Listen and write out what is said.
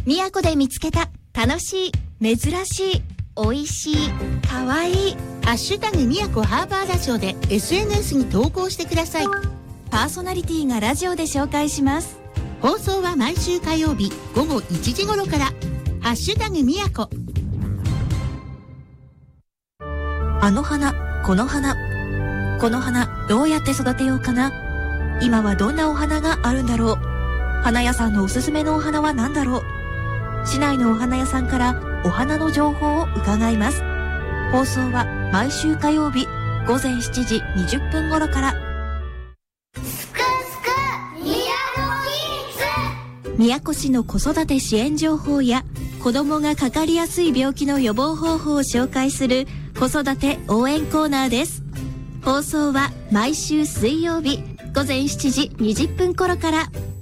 宮古で見つけた楽しい、珍しい、おいしい、かわいい。 ハッシュタグ宮古ハーバーラジオで SNS に投稿してください。 パーソナリティがラジオで紹介します。 放送は毎週火曜日午後1時頃から。ハッシュタグ宮古。 あの花、この花。この花、どうやって育てようかな。今はどんなお花があるんだろう。花屋さんのおすすめのお花は何だろう。市内のお花屋さんからお花の情報を伺います。放送は毎週火曜日午前7時20分頃から。 すくすく宮古キッズ。 宮古市の子育て支援情報や子供がかかりやすい病気の予防方法を紹介する子育て応援コーナーです。放送は毎週水曜日午前7時20分頃から。